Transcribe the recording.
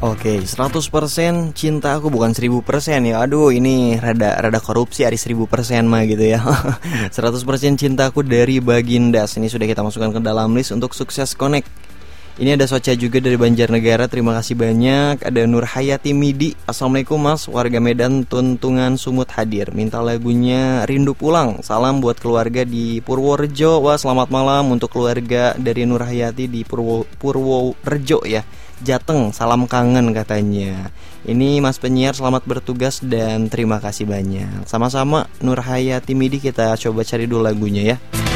Oke, 100% cinta aku bukan 1000% ya. Aduh, ini rada korupsi hari 1000% mah gitu ya. 100% cintaku dari Bagindas. Ini sudah kita masukkan ke dalam list untuk sukses connect. Ini ada Socha juga dari Banjarnegara. Terima kasih banyak. Ada Nur Hayati Midi. Assalamualaikum Mas, warga Medan Tuntungan Sumut hadir. Minta lagunya Rindu Pulang. Salam buat keluarga di Purworejo. Wah, selamat malam untuk keluarga dari Nur Hayati di Purworejo ya. Jateng, salam kangen katanya. Ini Mas penyiar, selamat bertugas dan terima kasih banyak. Sama-sama Nur Hayati Midi, kita coba cari dulu lagunya ya.